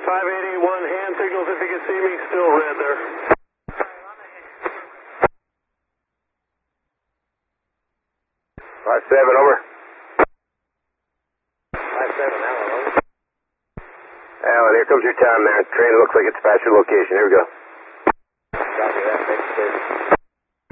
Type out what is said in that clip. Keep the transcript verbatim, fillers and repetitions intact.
five eight eight one, hand signals if you can see me, still red there. five seven, over. five seven, Alan, over. Alan, here comes your time, man. Train looks like it's past your location. Here we go. Copy that, thanks, sir.